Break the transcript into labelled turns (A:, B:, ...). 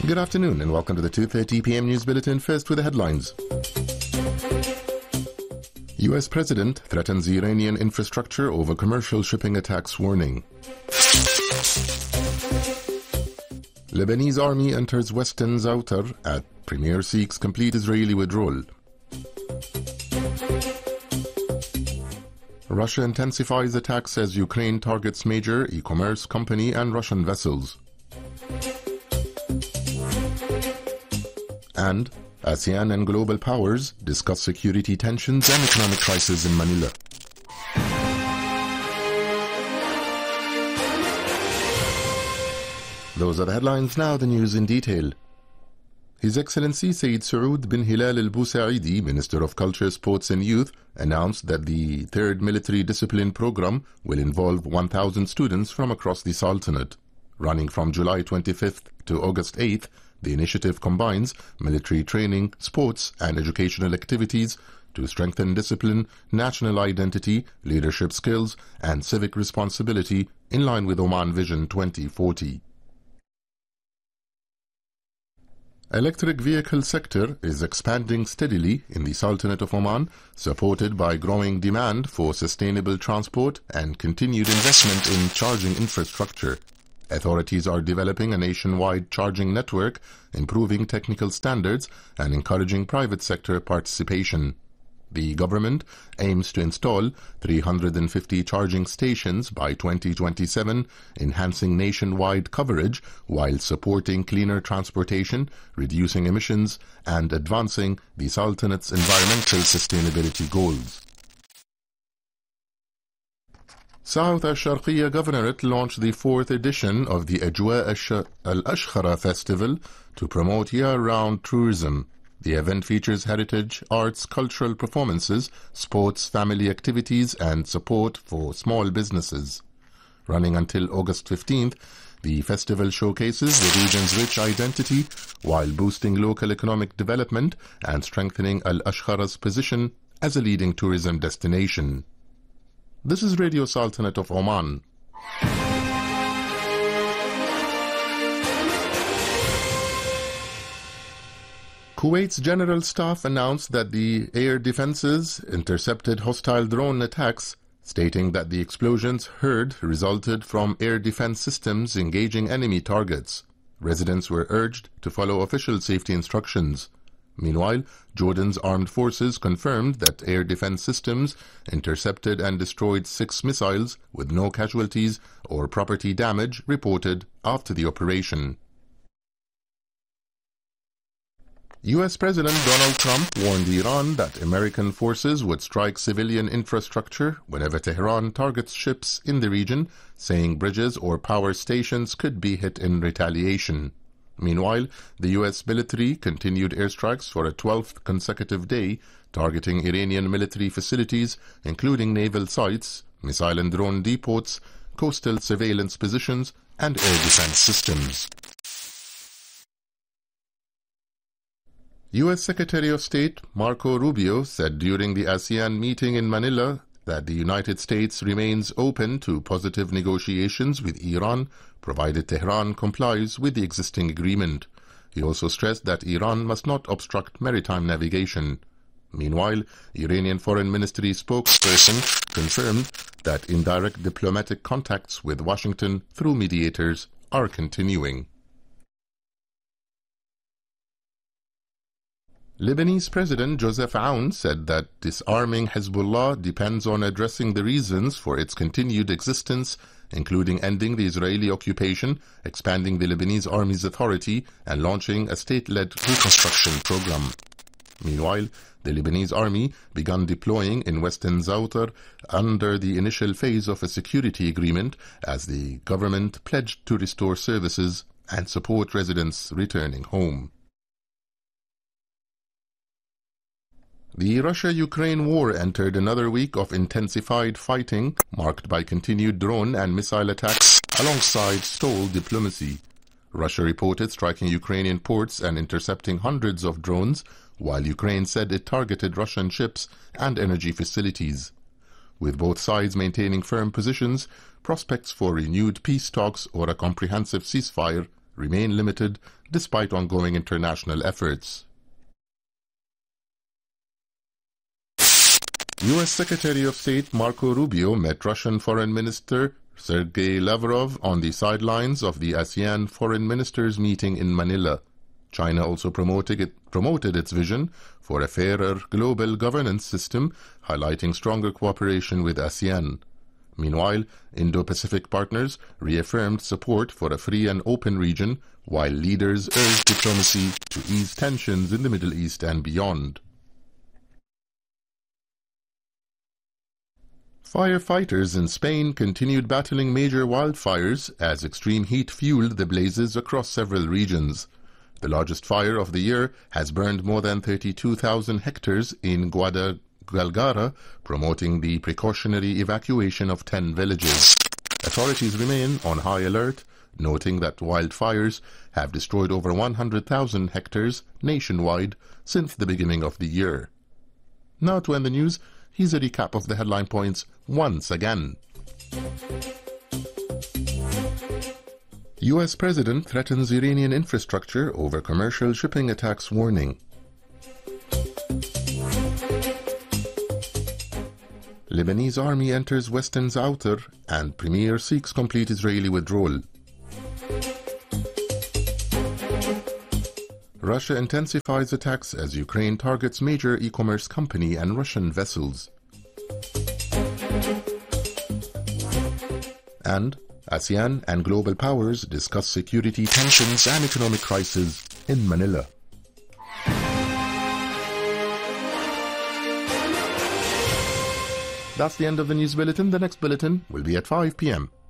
A: Good afternoon and welcome to the 2:30 p.m. News Bulletin. First with the headlines. U.S. President threatens Iranian infrastructure over commercial shipping attacks warning. Lebanese army enters western Zautar at Premier seeks complete Israeli withdrawal. Russia intensifies attacks as Ukraine targets major e-commerce company and Russian vessels. And ASEAN and global powers discuss security tensions and economic crisis in Manila. Those are the headlines. Now the news in detail. His Excellency Sayyid Saud bin Hilal al-Busaidi, Minister of Culture, Sports and Youth, announced that the third military discipline program will involve 1,000 students from across the Sultanate. Running from July 25th to August 8th, the initiative combines military training, sports and educational activities to strengthen discipline, national identity, leadership skills and civic responsibility in line with Oman Vision 2040. Electric vehicle sector is expanding steadily in the Sultanate of Oman, supported by growing demand for sustainable transport and continued investment in charging infrastructure. Authorities are developing a nationwide charging network, improving technical standards and encouraging private sector participation. The government aims to install 350 charging stations by 2027, enhancing nationwide coverage while supporting cleaner transportation, reducing emissions, and advancing the Sultanate's environmental sustainability goals. South Al-Sharqiyya Governorate launched the 4th edition of the Ajwa Al-Ashkhara Festival to promote year-round tourism. The event features heritage, arts, cultural performances, sports, family activities, and support for small businesses. Running until August 15th, the festival showcases the region's rich identity while boosting local economic development and strengthening Al-Ashkhara's position as a leading tourism destination. This is Radio Sultanate of Oman. Kuwait's General Staff announced that the air defenses intercepted hostile drone attacks, stating that the explosions heard resulted from air defense systems engaging enemy targets. Residents were urged to follow official safety instructions. Meanwhile, Jordan's armed forces confirmed that air defense systems intercepted and destroyed 6 missiles with no casualties or property damage reported after the operation. U.S. President Donald Trump warned Iran that American forces would strike civilian infrastructure whenever Tehran targets ships in the region, saying bridges or power stations could be hit in retaliation. Meanwhile, the U.S. military continued airstrikes for a 12th consecutive day, targeting Iranian military facilities, including naval sites, missile and drone depots, coastal surveillance positions, and air defense systems. U.S. Secretary of State Marco Rubio said during the ASEAN meeting in Manila that the United States remains open to positive negotiations with Iran, provided Tehran complies with the existing agreement. He also stressed that Iran must not obstruct maritime navigation. Meanwhile, Iranian Foreign Ministry spokesperson confirmed that indirect diplomatic contacts with Washington through mediators are continuing. Lebanese President Joseph Aoun said that disarming Hezbollah depends on addressing the reasons for its continued existence, including ending the Israeli occupation, expanding the Lebanese army's authority, and launching a state-led reconstruction program. Meanwhile, the Lebanese army began deploying in western Zautar under the initial phase of a security agreement as the government pledged to restore services and support residents returning home. The Russia-Ukraine war entered another week of intensified fighting, marked by continued drone and missile attacks alongside stalled diplomacy. Russia reported striking Ukrainian ports and intercepting hundreds of drones, while Ukraine said it targeted Russian ships and energy facilities. With both sides maintaining firm positions, prospects for renewed peace talks or a comprehensive ceasefire remain limited despite ongoing international efforts. U.S. Secretary of State Marco Rubio met Russian Foreign Minister Sergei Lavrov on the sidelines of the ASEAN Foreign Ministers meeting in Manila. China also promoted its vision for a fairer global governance system, highlighting stronger cooperation with ASEAN. Meanwhile, Indo-Pacific partners reaffirmed support for a free and open region, while leaders urged diplomacy to ease tensions in the Middle East and beyond. Firefighters in Spain continued battling major wildfires as extreme heat fueled the blazes across several regions. The largest fire of the year has burned more than 32,000 hectares in Guadalajara, promoting the precautionary evacuation of 10 villages. Authorities remain on high alert, noting that wildfires have destroyed over 100,000 hectares nationwide since the beginning of the year. Now to end the news, here's a recap of the headline points once again. U.S. President threatens Iranian infrastructure over commercial shipping attacks warning. Lebanese army enters Western Outer and Premier seeks complete Israeli withdrawal. Russia intensifies attacks as Ukraine targets major e-commerce company and Russian vessels. And ASEAN and global powers discuss security tensions and economic crisis in Manila. That's the end of the news bulletin. The next bulletin will be at 5 p.m.